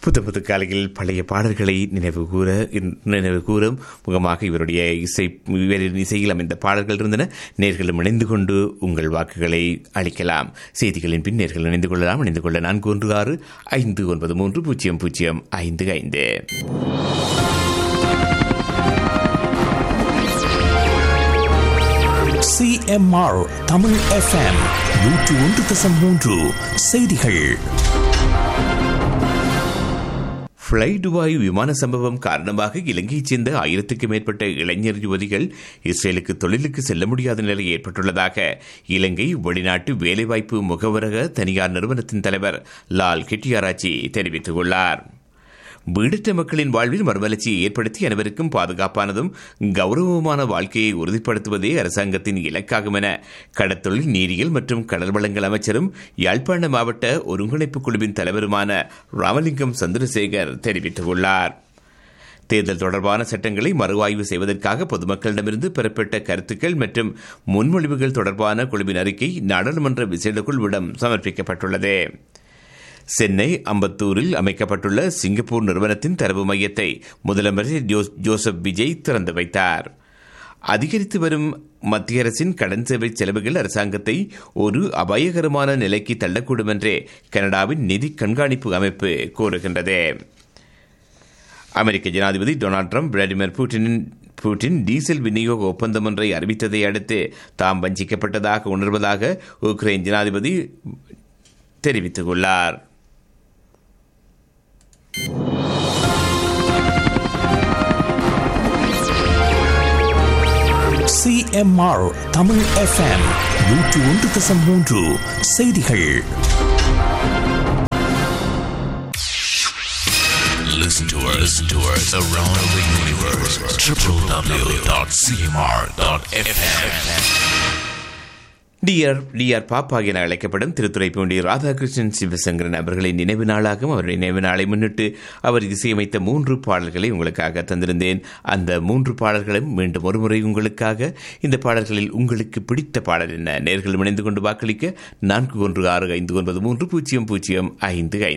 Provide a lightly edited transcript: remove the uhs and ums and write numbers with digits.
புது காலையில் பழைய பாடல்களை நினைவு கூறும் முகமாக இவரின் இசையில் அமைந்த பாடல்கள் இருந்தன. நேர்களும் இணைந்து கொண்டு உங்கள் வாக்குகளை அளிக்கலாம். செய்திகளின் பின் நேர்கள் இணைந்து கொள்ளலாம். இணைந்து கொள்ள 4165930055. CMR தமிழ் FM 101.3 செய்திகள். ஃப்ளை துபாய் விமான சம்பவம் காரணமாக இலங்கையைச் சேர்ந்த 1000க்கும் மேற்பட்ட இளைஞர் யுவதிகள் இஸ்ரேலுக்கு தொழிலுக்கு செல்ல முடியாத நிலை ஏற்பட்டுள்ளதாக இலங்கை வெளிநாட்டு வேலைவாய்ப்பு முகவரக தனியார் நிறுவனத்தின் தலைவர் லால் கெட்டியாராச்சி தெரிவித்துள்ளார். வீடற்ற மக்களின் வாழ்வில் மறுமலர்ச்சியை ஏற்படுத்தி அனைவருக்கும் பாதுகாப்பானதும் கௌரவமான வாழ்க்கையை உறுதிப்படுத்துவதே அரசாங்கத்தின் இலக்காகும் என கடற்தொழில், நீரியல் மற்றும் கடல் வளங்கள் அமைச்சரும் யாழ்ப்பாண மாவட்ட ஒருங்கிணைப்பு குழுவின் தலைவருமான ராமலிங்கம் சந்திரசேகர் தெரிவித்துள்ளார். தேர்தல் தொடர்பான சட்டங்களை மறுஆய்வு செய்வதற்காக பொதுமக்களிடமிருந்து பெறப்பட்ட கருத்துக்கள் மற்றும் முன்மொழிவுகள் தொடர்பான குழுவின் அறிக்கை நாடாளுமன்ற விசேட குழுவிடம் சமர்ப்பிக்கப்பட்டுள்ளது. சென்னை அம்பத்தூரில் அமைக்கப்பட்டுள்ள சிங்கப்பூர் நிறுவனத்தின் தரவு மையத்தை முதலமைச்சர் ஜோசப் விஜய் திறந்து வைத்தார். அதிகரித்து வரும் மத்திய அரசின் கடன் சேவை செலவுகள் அரசாங்கத்தை ஒரு அபாயகரமான நிலைக்கு தள்ளக்கூடும் என்றே கனடாவின் நிதி கண்காணிப்பு அமைப்பு கூறுகின்றது. அமெரிக்க ஜனாதிபதி Donald Trump Vladimir Putin diesel விநியோக ஒப்பந்தம் ஒன்றை அறிவித்ததை அடுத்து தாம் வஞ்சிக்கப்பட்டதாக உணர்வதாக உக்ரைன் ஜனாதிபதி தெரிவித்துள்ளார். CMR தமிழ் FM 101.3 செய்திகள். Listen to us around the universe. www.cmr.fm. TR பாப்பா என அழைக்கப்படும் திருத்துறைப்பூண்டி ராதாகிருஷ்ணன் சிவசங்கரன் அவர்களின் நினைவு நாளாகவும் அவருடைய நினைவு நாளை முன்னிட்டு அவர் இசையமைத்த 3 பாடல்களை உங்களுக்காக தந்திருந்தேன். அந்த 3 பாடல்களும் மீண்டும் ஒருமுறை உங்களுக்காக. இந்த பாடல்களில் உங்களுக்கு பிடித்த பாடல் என்ன? நேர்களும் இணைந்து கொண்டு வாக்களிக்க 4165930055